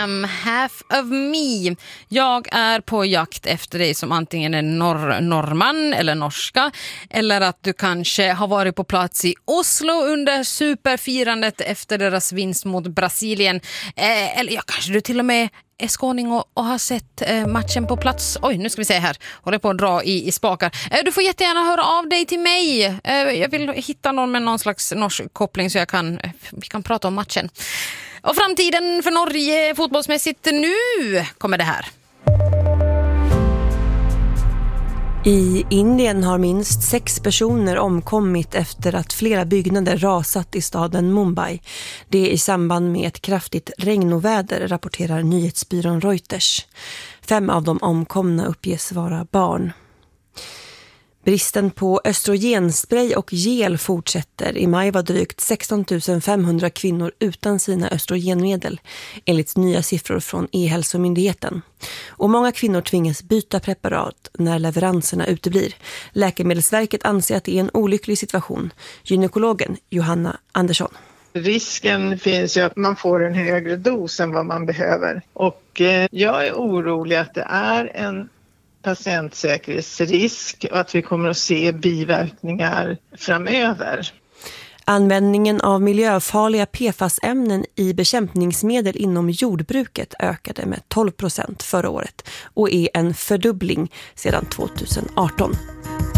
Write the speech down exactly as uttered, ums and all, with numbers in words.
Am, Half of Me. Jag är på jakt efter dig som antingen är norr- norrman eller norska, eller att du kanske har varit på plats i Oslo under superfirandet efter deras vinst mot Brasilien. Eh, eller ja, kanske du till och med är skåning och, och har sett eh, matchen på plats. Oj, nu ska vi se här. Håller på att dra i, i spakar. Eh, du får jättegärna höra av dig till mig. Eh, jag vill hitta någon med någon slags norsk koppling så jag kan, eh, vi kan prata om matchen. Och framtiden för Norge fotbollsmässigt, nu kommer det här. I Indien har minst sex personer omkommit efter att flera byggnader rasat i staden Mumbai. Det är i samband med ett kraftigt regnoväder, rapporterar nyhetsbyrån Reuters. Fem av de omkomna uppges vara barn. Bristen på östrogenspray och gel fortsätter. I maj var drygt sexton tusen femhundra kvinnor utan sina östrogenmedel, enligt nya siffror från E-hälsomyndigheten. Och många kvinnor tvingas byta preparat när leveranserna uteblir. Läkemedelsverket anser att det är en olycklig situation. Gynekologen Johanna Andersson. Risken finns ju att man får en högre dos än vad man behöver. Och eh, jag är orolig att det är en patientsäkerhetsrisk och att vi kommer att se biverkningar framöver. Användningen av miljöfarliga P F A S-ämnen i bekämpningsmedel inom jordbruket ökade med tolv procent förra året och är en fördubbling sedan tjugoarton.